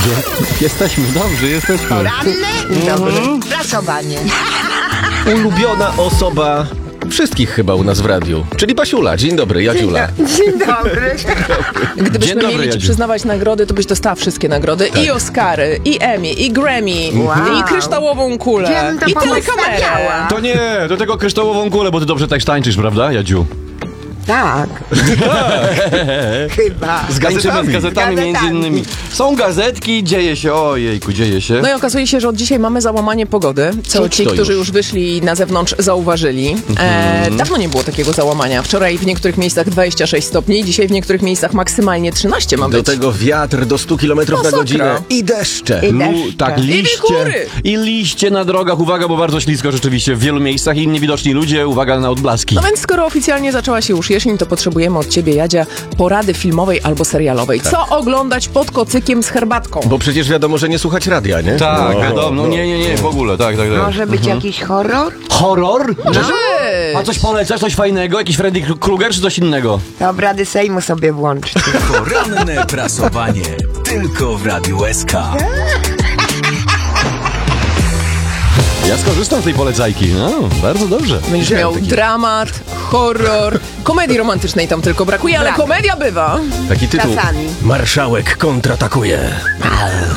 Jesteśmy, dobrze, jesteśmy. Poranne i dobre prasowanie. Ulubiona osoba wszystkich chyba u nas w radiu, czyli Basiula. Dzień dobry, Jadziula. Dzień dobry. Gdybyśmy Dzień dobry, mieli ci Jadziu. przyznawać nagrody, to byś dostała wszystkie nagrody. I Oscary, i Emmy, i Grammy, Wow. i kryształową kulę, Ja bym to i telekamerę. ponastawiała. To nie, do tego kryształową kulę, bo ty dobrze tak tańczysz, prawda, Jadziu? Tak. Chyba. Tańczymy z gazetami Gazetami. między innymi. Są gazetki, dzieje się, ojejku, dzieje się. No i okazuje się, że od dzisiaj mamy załamanie pogody, co Cóż ci, to którzy już? już wyszli na zewnątrz, zauważyli. Dawno nie było takiego załamania. Wczoraj w niektórych miejscach 26 stopni, dzisiaj w niektórych miejscach maksymalnie 13 ma Do być. tego wiatr do 100 km na Masakra. godzinę i deszcze. I deszcze. Tak, liście. wichury. I liście na drogach, uwaga, bo bardzo ślisko rzeczywiście w wielu miejscach i niewidoczni ludzie, uwaga na odblaski. No więc skoro oficjalnie zaczęła się już jesień, to potrzebujemy od ciebie, Jadzia, porady filmowej albo serialowej. Co oglądać pod kocykiem z herbatką? Bo przecież wiadomo, że nie słuchać radia, nie? Tak, No, wiadomo, no nie, w ogóle, tak. Może być jakiś horror? Horror? A Cześć. coś polecasz, coś fajnego? Jakiś Freddy Krueger czy coś innego? To obrady Sejmu sobie włączcie. Poranne prasowanie. Tylko w Radiu SK. Ja skorzystam z tej polecajki. No, bardzo dobrze. Będziesz miał dramat, horror, komedii romantycznej tam tylko brakuje, ale Brak. komedia bywa. Taki tytuł. Czasami. Marszałek kontratakuje.